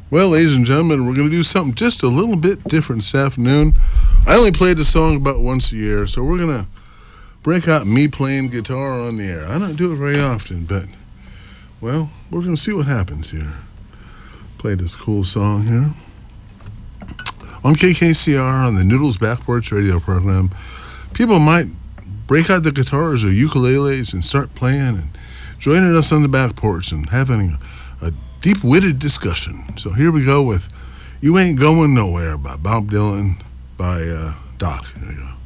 Well, ladies and gentlemen, we're going to do something just a little bit different this afternoon. I only play the song about once a year, so we're going to break out me playing guitar on the air. I don't do it very often, but, well, we're going to see what happens here. Play this cool song here. On KKCR, on the Noodles Back Porch radio program, people might break out the guitars or ukuleles and start playing and joining us on the back porch and having a deep-witted discussion. So here we go with You Ain't Going Nowhere by Bob Dylan by Doc. Here we go.